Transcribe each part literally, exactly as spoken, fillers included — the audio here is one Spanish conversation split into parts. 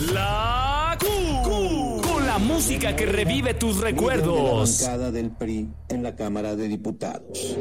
La Q, con la música que revive tus recuerdos. De la bancada del P R I en la Cámara de Diputados.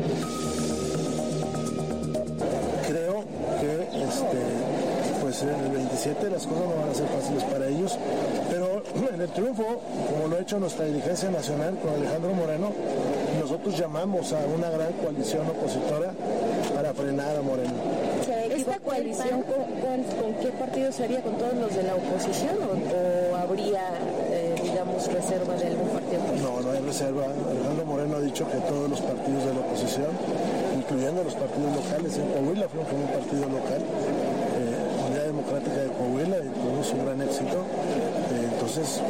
Creo que este, pues en el veintisiete las cosas no van a ser fáciles para ellos, pero en el triunfo, como lo ha hecho nuestra dirigencia nacional con Alejandro Moreno, nosotros llamamos a una gran coalición opositora para frenar a Moreno. ¿Esta coalición con, con, con qué partido sería? ¿Con todos los de la oposición o, o habría, eh, digamos, reserva de algún partido? No, no hay reserva. Alejandro Moreno ha dicho que todos los partidos de la oposición, incluyendo los partidos locales, en Coahuila fue un partido local, eh, Unidad Democrática de Coahuila, y tuvimos un gran éxito, eh, entonces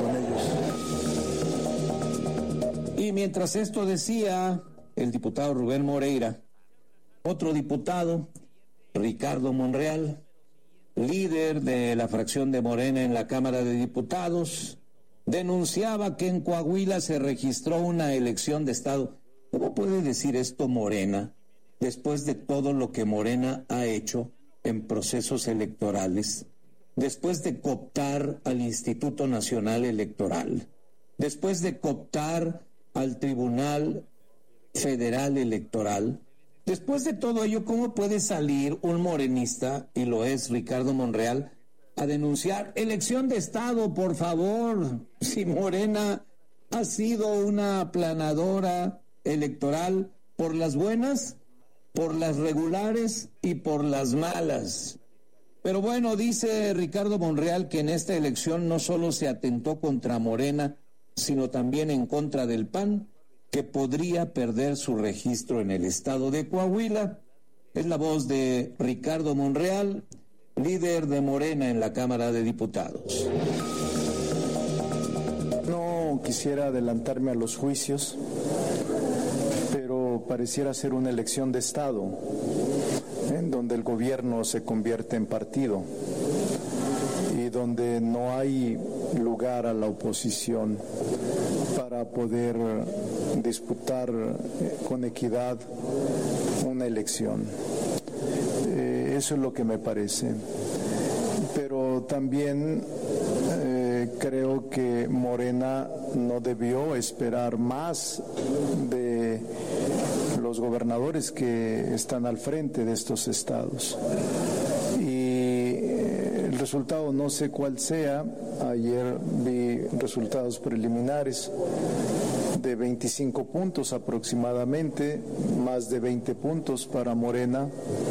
con ellos. Y mientras esto decía el diputado Rubén Moreira, otro diputado, Ricardo Monreal, líder de la fracción de Morena en la Cámara de Diputados, denunciaba que en Coahuila se registró una elección de Estado. ¿Cómo puede decir esto Morena, después de todo lo que Morena ha hecho en procesos electorales, después de cooptar al Instituto Nacional Electoral, después de cooptar al Tribunal Federal Electoral? Después de todo ello, ¿cómo puede salir un morenista, y lo es Ricardo Monreal, a denunciar elección de Estado, por favor? Si Morena ha sido una aplanadora electoral por las buenas, por las regulares y por las malas. Pero bueno, dice Ricardo Monreal que en esta elección no solo se atentó contra Morena, sino también en contra del P A N, que podría perder su registro en el estado de Coahuila. Es la voz de Ricardo Monreal, líder de Morena en la Cámara de Diputados. No quisiera adelantarme a los juicios, pero pareciera ser una elección de Estado, en donde el gobierno se convierte en partido y donde no hay lugar a la oposición para poder disputar con equidad una elección. Eh, eso es lo que me parece. Pero también eh, creo que Morena no debió esperar más de los gobernadores que están al frente de estos estados. Y el resultado no sé cuál sea. Ayer vi resultados preliminares de veinticinco puntos aproximadamente, más de veinte puntos para Morena.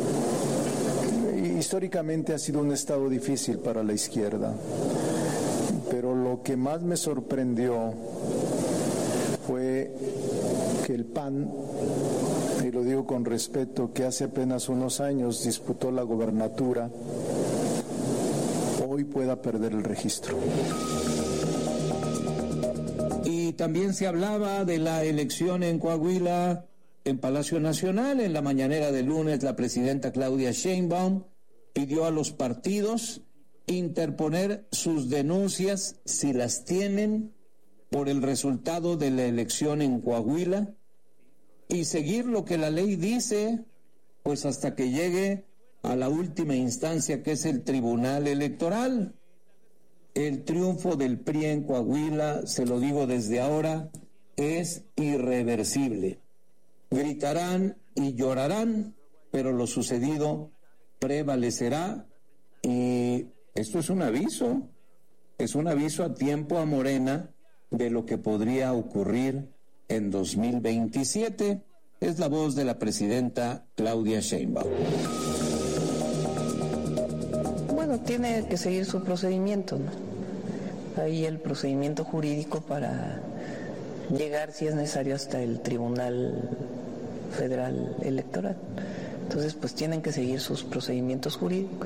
Y históricamente ha sido un estado difícil para la izquierda, pero lo que más me sorprendió fue que el P A N, y lo digo con respeto, que hace apenas unos años disputó la gobernatura, hoy pueda perder el registro. Y también se hablaba de la elección en Coahuila en Palacio Nacional. En la mañanera del lunes, la presidenta Claudia Sheinbaum pidió a los partidos interponer sus denuncias, si las tienen, por el resultado de la elección en Coahuila y seguir lo que la ley dice, pues hasta que llegue a la última instancia, que es el Tribunal Electoral. El triunfo del P R I en Coahuila, se lo digo desde ahora, es irreversible. Gritarán y llorarán, pero lo sucedido prevalecerá, y esto es un aviso, es un aviso a tiempo a Morena de lo que podría ocurrir en dos mil veintisiete. Es la voz de la presidenta Claudia Sheinbaum. Bueno, tiene que seguir su procedimiento, ¿no? Ahí el procedimiento jurídico para llegar, si es necesario, hasta el Tribunal Federal Electoral. Entonces, pues tienen que seguir sus procedimientos jurídicos.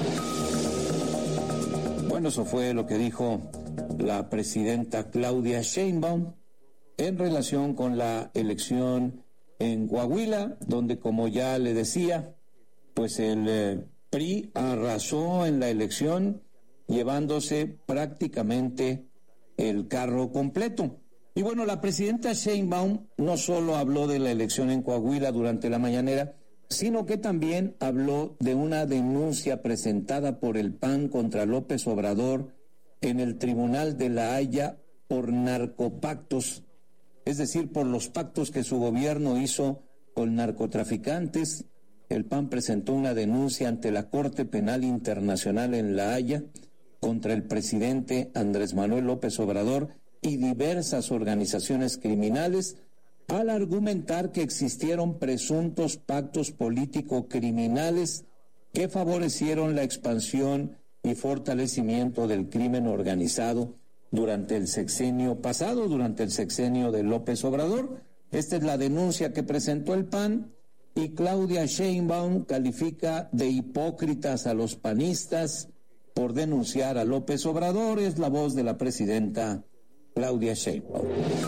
Bueno, eso fue lo que dijo la presidenta Claudia Sheinbaum en relación con la elección en Coahuila, donde, como ya le decía, pues el eh, P R I arrasó en la elección, llevándose prácticamente el carro completo. Y bueno, la presidenta Sheinbaum no solo habló de la elección en Coahuila durante la mañanera, sino que también habló de una denuncia presentada por el P A N contra López Obrador en el Tribunal de la Haya por narcopactos, es decir, por los pactos que su gobierno hizo con narcotraficantes. El P A N presentó una denuncia ante la Corte Penal Internacional en La Haya contra el presidente Andrés Manuel López Obrador y diversas organizaciones criminales al argumentar que existieron presuntos pactos político-criminales que favorecieron la expansión y fortalecimiento del crimen organizado durante el sexenio pasado, durante el sexenio de López Obrador. Esta es la denuncia que presentó el P A N, y Claudia Sheinbaum califica de hipócritas a los panistas por denunciar a López Obrador. Es la voz de la presidenta Claudia Sheinbaum.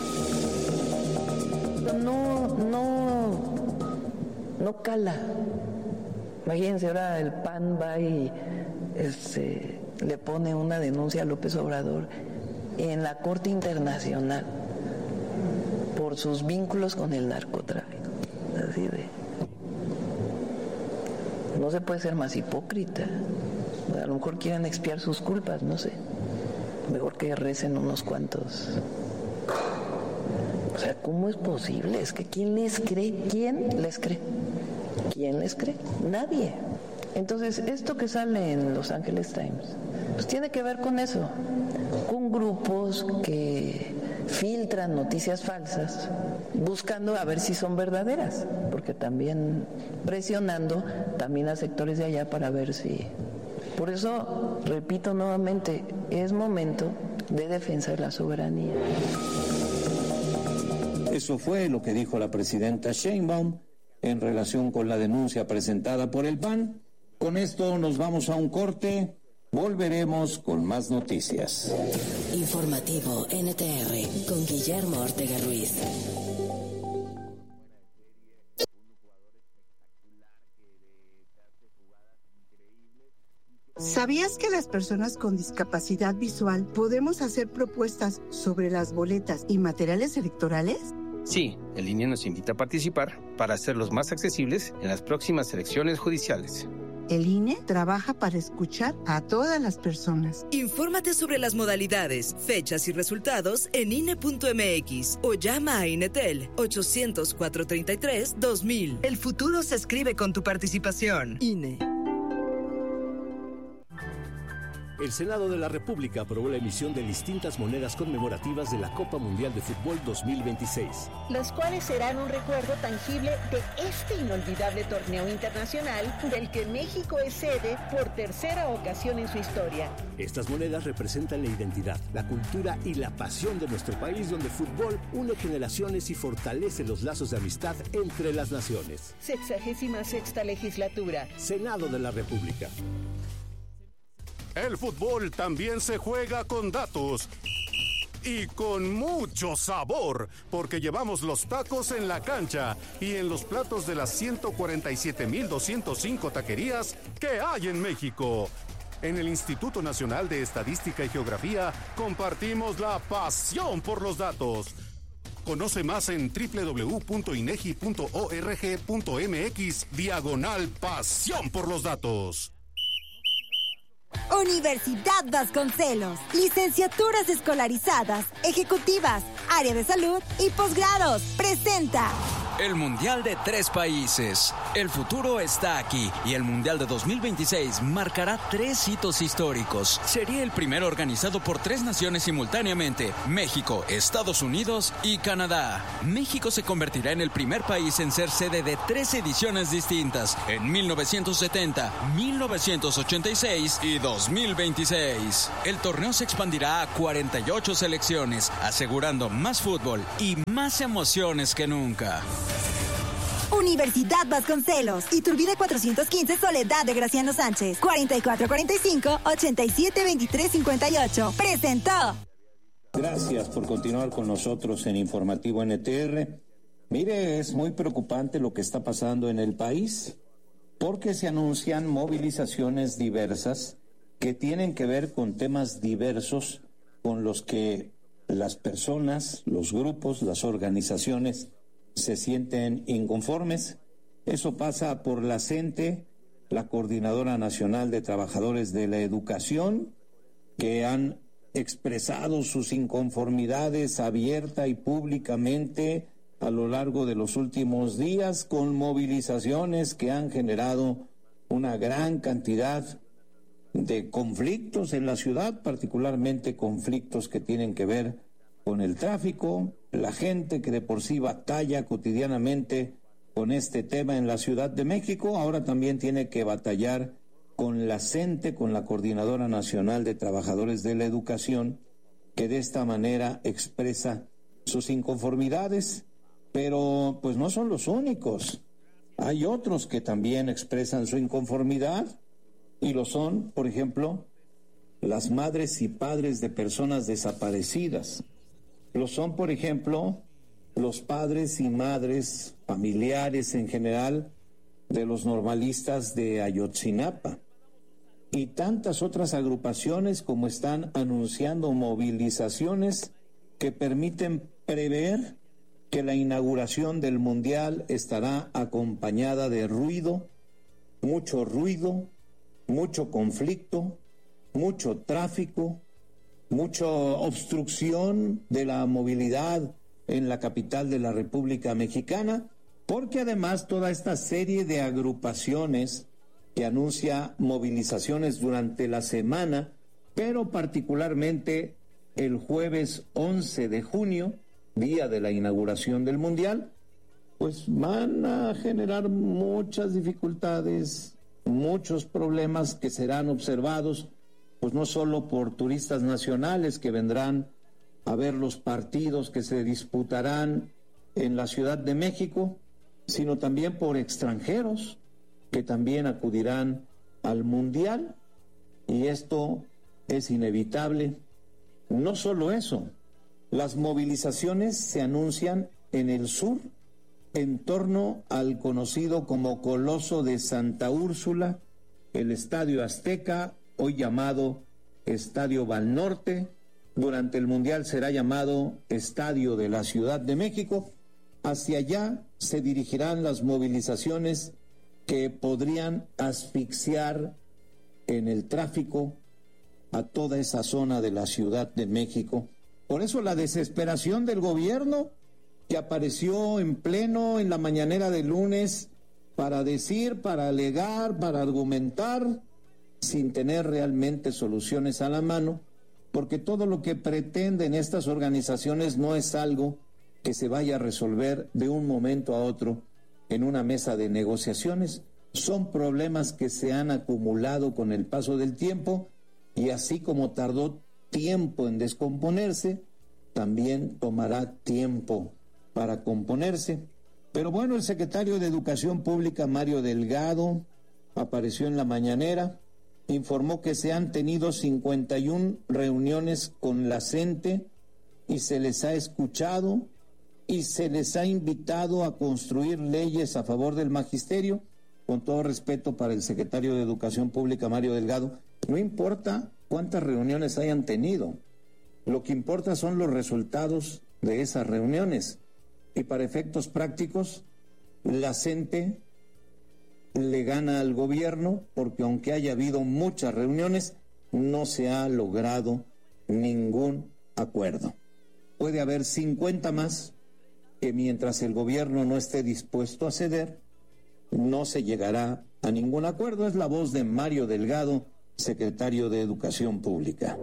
No, no, no cala. Imagínense, ahora el P A N va y este, le pone una denuncia a López Obrador en la Corte Internacional por sus vínculos con el narcotráfico. Así de... No se puede ser más hipócrita. A lo mejor quieren expiar sus culpas, no sé. Mejor que recen unos cuantos. O sea, ¿cómo es posible? Es que ¿quién les cree? ¿Quién les cree? ¿Quién les cree? Nadie. Entonces, esto que sale en Los Angeles Times, pues tiene que ver con eso, con grupos que filtran noticias falsas, buscando a ver si son verdaderas, porque también presionando también a sectores de allá para ver si... Por eso, repito nuevamente, es momento de defensa de la soberanía. Eso fue lo que dijo la presidenta Sheinbaum en relación con la denuncia presentada por el P A N. Con esto nos vamos a un corte. Volveremos con más noticias. Informativo N T R con Guillermo Ortega Ruiz. ¿Sabías que las personas con discapacidad visual podemos hacer propuestas sobre las boletas y materiales electorales? Sí, el I N E nos invita a participar para hacerlos más accesibles en las próximas elecciones judiciales. El I N E trabaja para escuchar a todas las personas. Infórmate sobre las modalidades, fechas y resultados en I N E punto M X o llama a INETEL ochocientos, cuatrocientos treinta y tres, dos mil. El futuro se escribe con tu participación. I N E. El Senado de la República aprobó la emisión de distintas monedas conmemorativas de la Copa Mundial de Fútbol dos mil veintiséis. Las cuales serán un recuerdo tangible de este inolvidable torneo internacional del que México es sede por tercera ocasión en su historia. Estas monedas representan la identidad, la cultura y la pasión de nuestro país, donde el fútbol une generaciones y fortalece los lazos de amistad entre las naciones. Sexagésima sexta legislatura. Senado de la República. El fútbol también se juega con datos y con mucho sabor, porque llevamos los tacos en la cancha y en los platos de las ciento cuarenta y siete mil doscientas cinco taquerías que hay en México. En el Instituto Nacional de Estadística y Geografía compartimos la pasión por los datos. Conoce más en doble u doble u doble u punto inegi punto org punto mx diagonal pasión por los datos. Universidad Vasconcelos, licenciaturas escolarizadas, ejecutivas, área de salud y posgrados. Presenta el Mundial de Tres Países. El futuro está aquí y el Mundial de dos mil veintiséis marcará tres hitos históricos. Sería el primero organizado por tres naciones simultáneamente: México, Estados Unidos y Canadá. México se convertirá en el primer país en ser sede de tres ediciones distintas en mil novecientos setenta, mil novecientos ochenta y seis y dos mil veintiséis. El torneo se expandirá a cuarenta y ocho selecciones, asegurando más fútbol y más emociones que nunca. Universidad Vasconcelos, Iturbide cuatrocientos quince, Soledad de Graciano Sánchez, cuarenta y cuatro cuarenta y cinco, ochenta y siete veintitrés cincuenta y ocho. Presentó. Gracias por continuar con nosotros en Informativo N T R. Mire, es muy preocupante lo que está pasando en el país, porque se anuncian movilizaciones diversas que tienen que ver con temas diversos con los que las personas, los grupos, las organizaciones se sienten inconformes. Eso pasa por la CENTE, la Coordinadora Nacional de Trabajadores de la Educación, que han expresado sus inconformidades abierta y públicamente a lo largo de los últimos días, con movilizaciones que han generado una gran cantidad de conflictos en la ciudad, particularmente conflictos que tienen que ver con el tráfico, la gente que de por sí batalla cotidianamente con este tema en la Ciudad de México, ahora también tiene que batallar con la CENTE, con la Coordinadora Nacional de Trabajadores de la Educación, que de esta manera expresa sus inconformidades, pero pues no son los únicos. Hay otros que también expresan su inconformidad, y lo son, por ejemplo, las madres y padres de personas desaparecidas. Lo son, por ejemplo, los padres y madres, familiares en general, de los normalistas de Ayotzinapa. Y tantas otras agrupaciones como están anunciando movilizaciones que permiten prever que la inauguración del Mundial estará acompañada de ruido, mucho ruido, mucho conflicto, mucho tráfico, mucha obstrucción de la movilidad en la capital de la República Mexicana, porque además toda esta serie de agrupaciones que anuncia movilizaciones durante la semana, pero particularmente el jueves once de junio, día de la inauguración del Mundial, pues van a generar muchas dificultades, muchos problemas que serán observados, pues no solo por turistas nacionales que vendrán a ver los partidos que se disputarán en la Ciudad de México, sino también por extranjeros que también acudirán al Mundial, y esto es inevitable. No solo eso, las movilizaciones se anuncian en el sur, en torno al conocido como Coloso de Santa Úrsula, el Estadio Azteca, hoy llamado Estadio Banorte, durante el Mundial será llamado Estadio de la Ciudad de México. Hacia allá se dirigirán las movilizaciones que podrían asfixiar en el tráfico a toda esa zona de la Ciudad de México. Por eso la desesperación del gobierno, que apareció en pleno en la mañanera de lunes para decir, para alegar, para argumentar, sin tener realmente soluciones a la mano, porque todo lo que pretenden estas organizaciones no es algo que se vaya a resolver de un momento a otro en una mesa de negociaciones. Son problemas que se han acumulado con el paso del tiempo, y así como tardó tiempo en descomponerse, también tomará tiempo para componerse. Pero bueno, el secretario de Educación Pública, Mario Delgado, apareció en la mañanera, informó que se han tenido cincuenta y una reuniones con la CENTE y se les ha escuchado y se les ha invitado a construir leyes a favor del magisterio. Con todo respeto para el secretario de Educación Pública, Mario Delgado, no importa cuántas reuniones hayan tenido, lo que importa son los resultados de esas reuniones. Y para efectos prácticos, la CENTE le gana al gobierno, porque aunque haya habido muchas reuniones, no se ha logrado ningún acuerdo. Puede haber cincuenta más que, mientras el gobierno no esté dispuesto a ceder, no se llegará a ningún acuerdo. Es la voz de Mario Delgado, secretario de Educación Pública.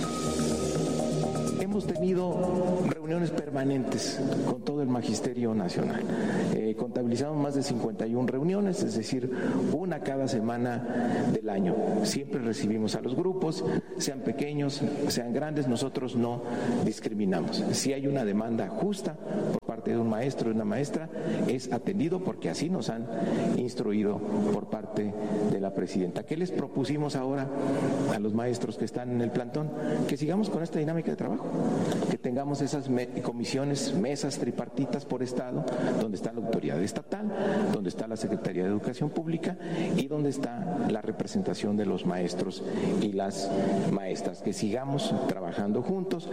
Hemos tenido reuniones permanentes con todo el Magisterio Nacional. Eh, contabilizamos más de cincuenta y una reuniones, es decir, una cada semana del año. Siempre recibimos a los grupos, sean pequeños, sean grandes, nosotros no discriminamos. Si hay una demanda justa por parte de un maestro o una maestra, es atendido, porque así nos han instruido por parte de la presidenta. ¿Qué les propusimos ahora a los maestros que están en el plantón? Que sigamos con esta dinámica de trabajo, que tengamos esas me- comisiones, mesas tripartitas por estado, donde está la autoridad estatal, donde está la Secretaría de Educación Pública y donde está la representación de los maestros y las maestras, que sigamos trabajando juntos.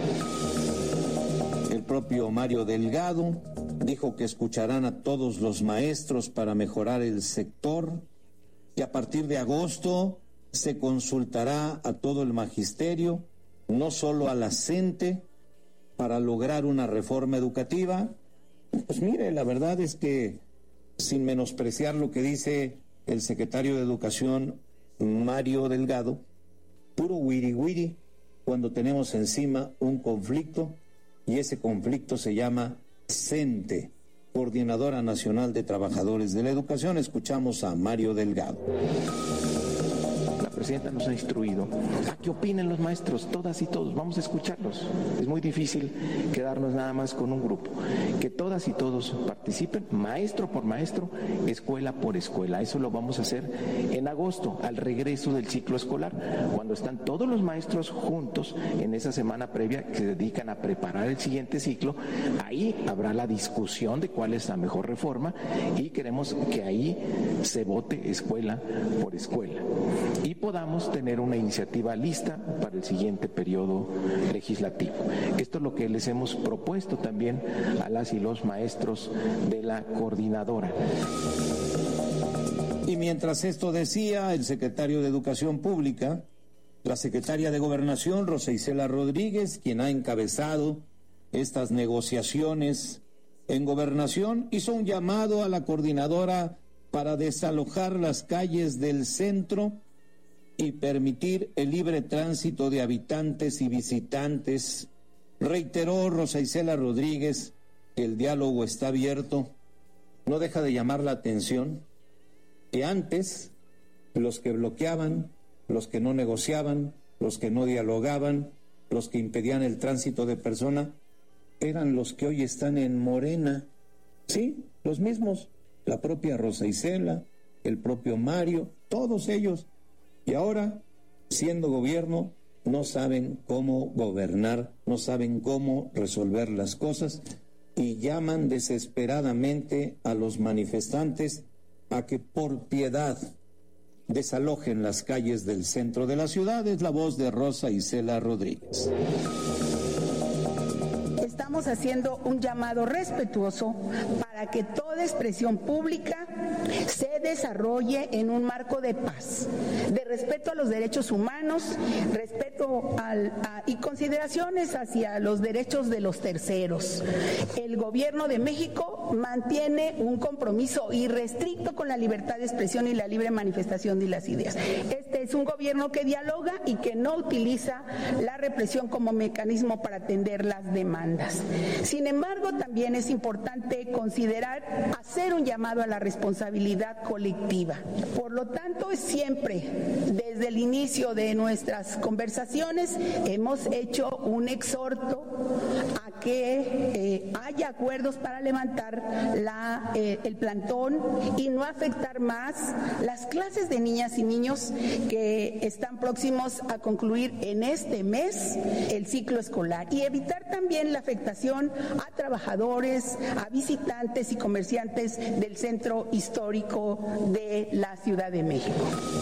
El propio Mario Delgado dijo que escucharán a todos los maestros para mejorar el sector, que a partir de agosto se consultará a todo el magisterio no solo a la CENTE, para lograr una reforma educativa. Pues mire, la verdad es que, sin menospreciar lo que dice el secretario de Educación, Mario Delgado, puro wiri wiri cuando tenemos encima un conflicto, y ese conflicto se llama CENTE, Coordinadora Nacional de Trabajadores de la Educación. Escuchamos a Mario Delgado. La presidenta nos ha instruido a que opinen los maestros, todas y todos, vamos a escucharlos. Es muy difícil quedarnos nada más con un grupo. Que todas y todos participen, maestro por maestro, escuela por escuela. Eso lo vamos a hacer en agosto, al regreso del ciclo escolar, cuando están todos los maestros juntos en esa semana previa que se dedican a preparar el siguiente ciclo. Ahí habrá la discusión de cuál es la mejor reforma y queremos que ahí se vote escuela por escuela y podamos tener una iniciativa lista para el siguiente periodo legislativo. Esto es lo que les hemos propuesto también a las y los maestros de la coordinadora. Y mientras esto decía el secretario de Educación Pública, la secretaria de Gobernación, Rosa Isela Rodríguez, quien ha encabezado estas negociaciones en Gobernación, hizo un llamado a la coordinadora para desalojar las calles del centro y permitir el libre tránsito de habitantes y visitantes. Reiteró Rosa Isela Rodríguez que el diálogo está abierto. No deja de llamar la atención que antes los que bloqueaban, los que no negociaban, los que no dialogaban, los que impedían el tránsito de personas, eran los que hoy están en Morena. Sí, los mismos, la propia Rosa Isela, el propio Mario, todos ellos. Y ahora, siendo gobierno, no saben cómo gobernar, no saben cómo resolver las cosas y llaman desesperadamente a los manifestantes a que por piedad desalojen las calles del centro de la ciudad. Es la voz de Rosa Isela Rodríguez. Estamos haciendo un llamado respetuoso para que toda expresión pública se desarrolle en un marco de paz, de respeto a los derechos humanos, respeto al, a, y consideraciones hacia los derechos de los terceros. El gobierno de México mantiene un compromiso irrestricto con la libertad de expresión y la libre manifestación de las ideas. Este es un gobierno que dialoga y que no utiliza la represión como mecanismo para atender las demandas. Sin embargo, también es importante considerar hacer un llamado a la responsabilidad colectiva. Por lo tanto, siempre, desde el inicio de nuestras conversaciones, hemos hecho un exhorto a que eh, haya acuerdos para levantar la, eh, el plantón y no afectar más las clases de niñas y niños que están próximos a concluir en este mes el ciclo escolar y evitar también la afectación a trabajadores, a visitantes y comerciantes del centro histórico de la Ciudad de México.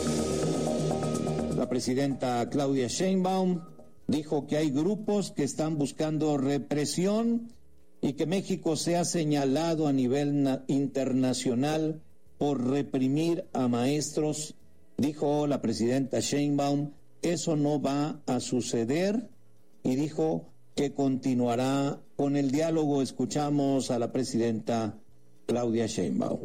La presidenta Claudia Sheinbaum dijo que hay grupos que están buscando represión y que México se ha señalado a nivel internacional por reprimir a maestros. Dijo la presidenta Sheinbaum, eso no va a suceder, y dijo que continuará con el diálogo. Escuchamos a la presidenta Claudia Sheinbaum.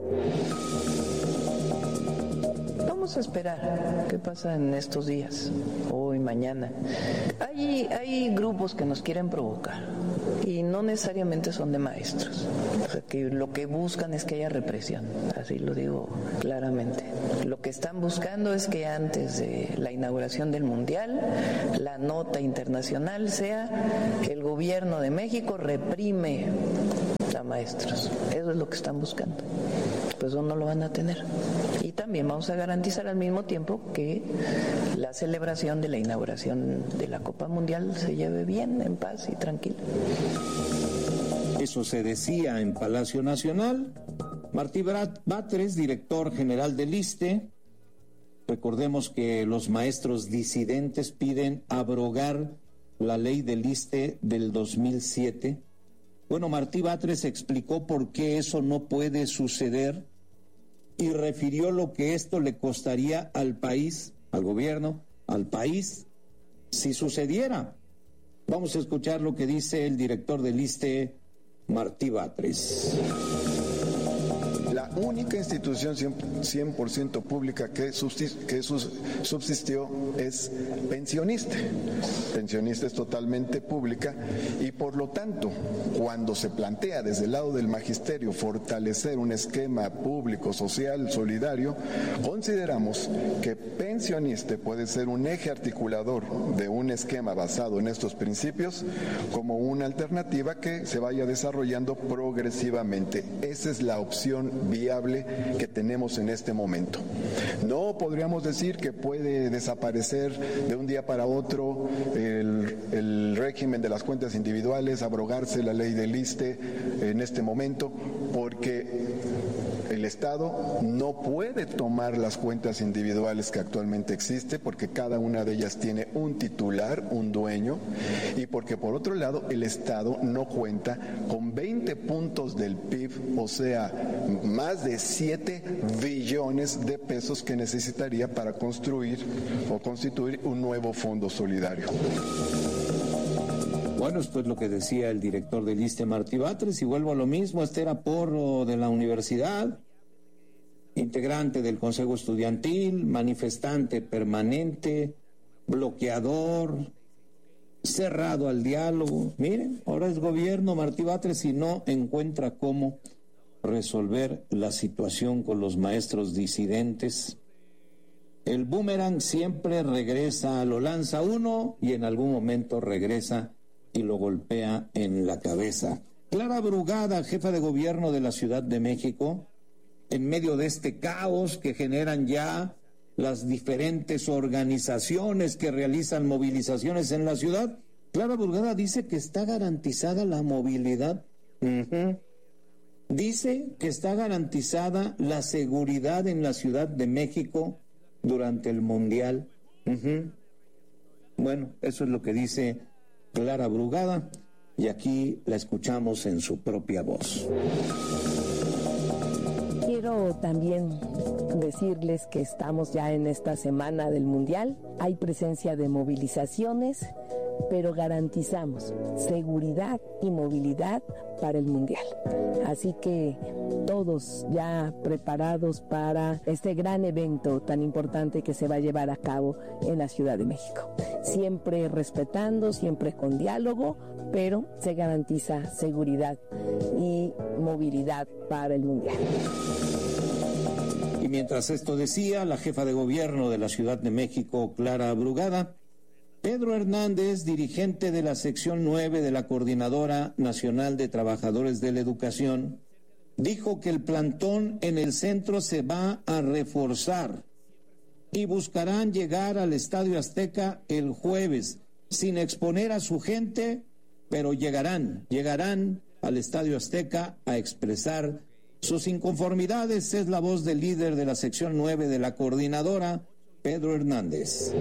Vamos a esperar qué pasa en estos días, hoy, mañana. Hay, hay grupos que nos quieren provocar y no necesariamente son de maestros. O sea, que lo que buscan es que haya represión, así lo digo claramente. Lo que están buscando es que antes de la inauguración del Mundial, la nota internacional sea que el gobierno de México reprime a maestros. Eso es lo que están buscando. Pues eso no lo van a tener. Y también vamos a garantizar al mismo tiempo que la celebración de la inauguración de la Copa Mundial se lleve bien, en paz y tranquila. Eso se decía en Palacio Nacional. Martí Batres, director general del ISSSTE. Recordemos que los maestros disidentes piden abrogar la ley del ISSSTE del dos mil siete. Bueno, Martí Batres explicó por qué eso no puede suceder y refirió lo que esto le costaría al país, al gobierno, al país, si sucediera. Vamos a escuchar lo que dice el director del ISSSTE, Martí Batres. La única institución cien por ciento pública que subsistió es Pensioniste. Pensioniste es totalmente pública y por lo tanto, cuando se plantea desde el lado del magisterio fortalecer un esquema público, social, solidario, consideramos que Pensioniste puede ser un eje articulador de un esquema basado en estos principios como una alternativa que se vaya desarrollando progresivamente. Esa es la opción viable que tenemos en este momento. No podríamos decir que puede desaparecer de un día para otro el, el régimen de las cuentas individuales, abrogarse la ley del ISSSTE en este momento, porque el Estado no puede tomar las cuentas individuales que actualmente existe, porque cada una de ellas tiene un titular, un dueño, y porque por otro lado el Estado no cuenta con veinte puntos del P I B, o sea, más de siete billones de pesos que necesitaría para construir o constituir un nuevo fondo solidario. Bueno, esto es lo que decía el director del ISSSTE, Martí Batres, y vuelvo a lo mismo. Este era Porro de la universidad, integrante del Consejo Estudiantil, manifestante permanente, bloqueador, cerrado al diálogo. Miren, ahora es gobierno Martí Batres y no encuentra cómo resolver la situación con los maestros disidentes. El boomerang siempre regresa, lo lanza uno y en algún momento regresa y lo golpea en la cabeza. Clara Brugada, jefa de gobierno de la Ciudad de México, en medio de este caos que generan ya las diferentes organizaciones que realizan movilizaciones en la ciudad, Clara Brugada dice que está garantizada la movilidad. Uh-huh. Dice que está garantizada la seguridad en la Ciudad de México durante el Mundial. Uh-huh. Bueno, eso es lo que dice Clara Brugada, y aquí la escuchamos en su propia voz. Quiero también decirles que estamos ya en esta semana del Mundial. Hay presencia de movilizaciones, pero garantizamos seguridad y movilidad para el Mundial. Así que todos ya preparados para este gran evento tan importante que se va a llevar a cabo en la Ciudad de México. Siempre respetando, siempre con diálogo, pero se garantiza seguridad y movilidad para el Mundial. Y mientras esto decía la jefa de gobierno de la Ciudad de México, Clara Brugada, Pedro Hernández, dirigente de la sección nueve de la Coordinadora Nacional de Trabajadores de la Educación, dijo que el plantón en el centro se va a reforzar y buscarán llegar al Estadio Azteca el jueves, sin exponer a su gente, pero llegarán, llegarán al Estadio Azteca a expresar sus inconformidades. Es la voz del líder de la sección nueve de la Coordinadora, Pedro Hernández.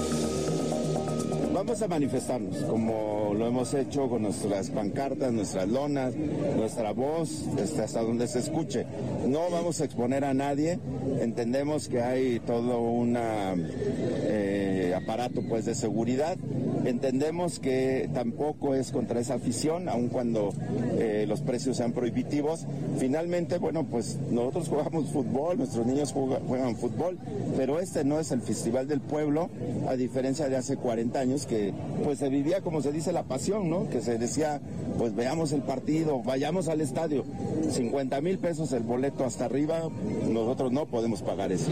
Vamos a manifestarnos, como lo hemos hecho con nuestras pancartas, nuestras lonas, nuestra voz, hasta donde se escuche. No vamos a exponer a nadie, entendemos que hay todo un eh, aparato pues de seguridad, entendemos que tampoco es contra esa afición, aun cuando eh, los precios sean prohibitivos. Finalmente, bueno, pues nosotros jugamos fútbol, nuestros niños juegan, juegan fútbol, pero este no es el Festival del Pueblo, a diferencia de hace cuarenta años que pues se vivía, como se dice, la pasión, ¿no? Que se decía, pues veamos el partido, vayamos al estadio, cincuenta mil pesos el boleto hasta arriba, nosotros no podemos pagar eso.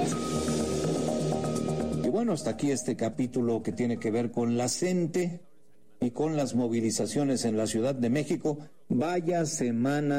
Y bueno, hasta aquí este capítulo que tiene que ver con la CENTE y con las movilizaciones en la Ciudad de México. Vaya semana